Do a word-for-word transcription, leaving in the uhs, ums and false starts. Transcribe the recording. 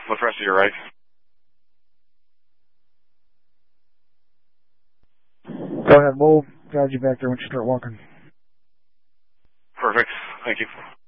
What rest of your right? Go ahead. We'll guide you back there once you start walking. Perfect. Thank you.